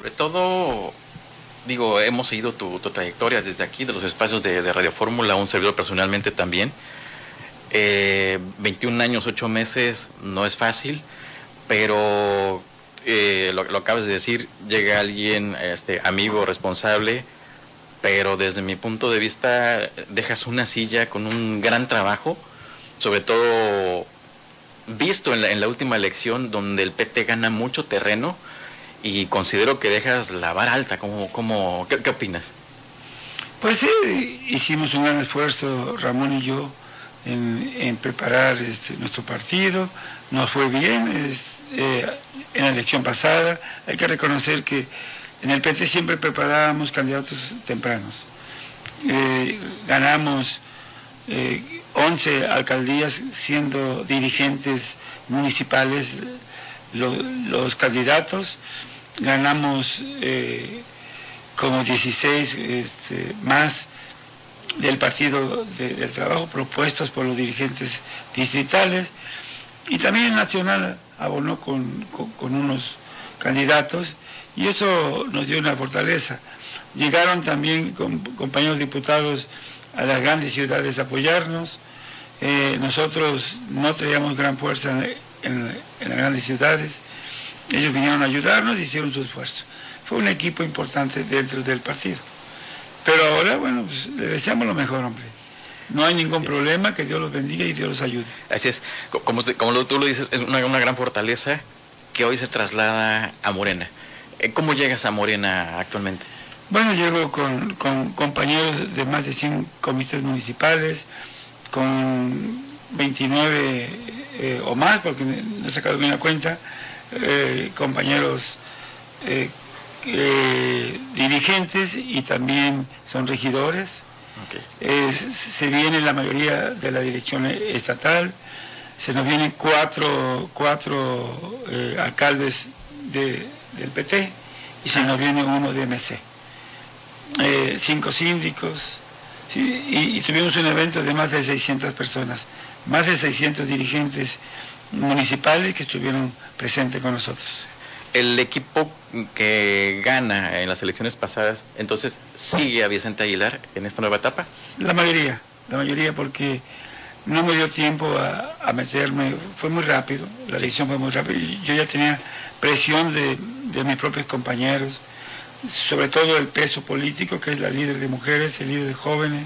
sobre todo, digo, hemos seguido tu trayectoria desde aquí, de los espacios de Radio Fórmula, un servidor personalmente también. 21 años, 8 meses, no es fácil, pero lo acabas de decir, llega alguien, amigo, responsable, pero desde mi punto de vista dejas una silla con un gran trabajo, sobre todo visto en la última elección donde el PT gana mucho terreno y considero que dejas la vara alta. ¿Qué opinas? Pues sí, hicimos un gran esfuerzo, Ramón y yo, en preparar nuestro partido. Nos fue bien en la elección pasada. Hay que reconocer que en el PT siempre preparábamos candidatos tempranos. Ganamos 11 alcaldías siendo dirigentes municipales los candidatos. Ganamos como 16 más del Partido del Trabajo propuestos por los dirigentes distritales, y también Nacional abonó con unos candidatos, y eso nos dio una fortaleza. Llegaron también compañeros diputados a las grandes ciudades a apoyarnos. Nosotros no teníamos gran fuerza en las grandes ciudades. Ellos vinieron a ayudarnos y hicieron su esfuerzo. Fue un equipo importante dentro del partido. Pero ahora, bueno, pues, le deseamos lo mejor, hombre. No hay ningún problema, que Dios los bendiga y Dios los ayude. Así es. Como tú lo dices, es una gran fortaleza que hoy se traslada a Morena. ¿Cómo llegas a Morena actualmente? Bueno, llego con compañeros de más de 100 comités municipales, con 29 o más, porque no he sacado bien la cuenta, compañeros dirigentes, y también son regidores. Okay. Se viene la mayoría de la dirección estatal, se nos vienen cuatro alcaldes del PT, y se nos viene uno de MC. 5 síndicos, ¿sí? y tuvimos un evento de más de 600 personas, más de 600 dirigentes municipales que estuvieron presentes con nosotros. El equipo que gana en las elecciones pasadas, entonces, ¿sigue a Vicente Aguilar en esta nueva etapa? La mayoría, porque no me dio tiempo a meterme, fue muy rápido, la elección fue muy rápida, y yo ya tenía presión de mis propios compañeros, sobre todo el peso político, que es la líder de mujeres, el líder de jóvenes,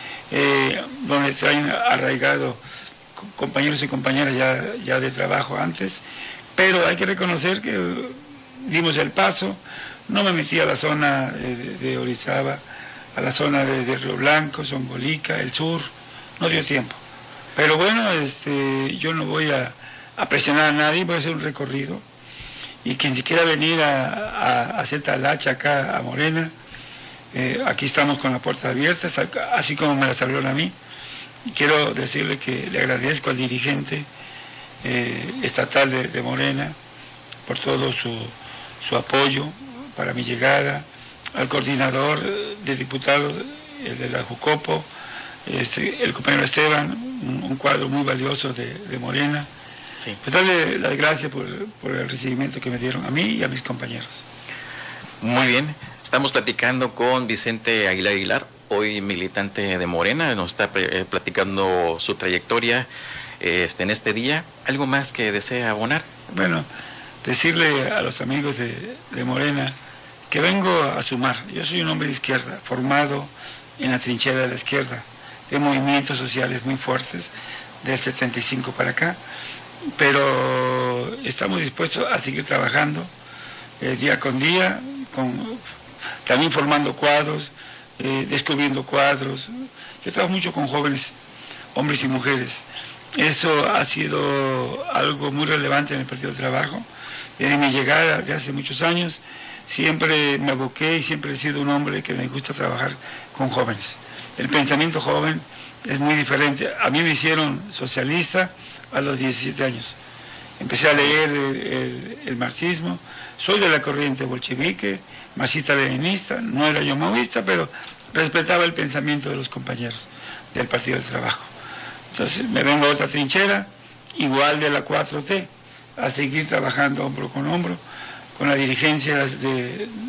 donde traen arraigado compañeros y compañeras ya de trabajo antes, pero hay que reconocer que dimos el paso. No me metí a la zona de Orizaba, a la zona de Río Blanco, Zongolica, el sur, no dio tiempo. Pero bueno, yo no voy a presionar a nadie, voy a hacer un recorrido. Y quien si quiera venir a hacer talacha acá a Morena, aquí estamos con la puerta abierta, así como me las abrieron a mí. Y quiero decirle que le agradezco al dirigente estatal de Morena por todo su apoyo para mi llegada, al coordinador de diputados, el de la Jucopo, el compañero Esteban, un cuadro muy valioso de Morena. Sí. Pues darle las gracias por el recibimiento que me dieron a mí y a mis compañeros. Muy bien, estamos platicando con Vicente Aguilar, hoy militante de Morena, nos está platicando su trayectoria en este día. ¿Algo más que desea abonar? Bueno, decirle a los amigos de Morena que vengo a sumar. Yo soy un hombre de izquierda, formado en la trinchera de la izquierda, de movimientos sociales muy fuertes, del 75 para acá, pero estamos dispuestos a seguir trabajando día con día, también formando cuadros, descubriendo cuadros. Yo trabajo mucho con jóvenes, hombres y mujeres. Eso ha sido algo muy relevante en el Partido del Trabajo. Desde mi llegada de hace muchos años, siempre me aboqué y siempre he sido un hombre que me gusta trabajar con jóvenes. El pensamiento joven es muy diferente. A mí me hicieron socialista a los 17 años. Empecé a leer el marxismo. Soy de la corriente bolchevique, marxista-leninista. No era yo maoísta, pero respetaba el pensamiento de los compañeros del Partido del Trabajo. Entonces me vengo a otra trinchera, igual de la 4T, a seguir trabajando hombro con la dirigencia de